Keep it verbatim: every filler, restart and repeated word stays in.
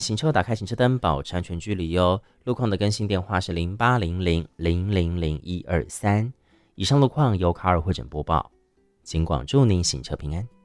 行车打开行车灯，保持安全距离哦。路况的更新电话是零八零零零零零一二三。以上路况由卡尔会诊播报，尽管祝您行车平安。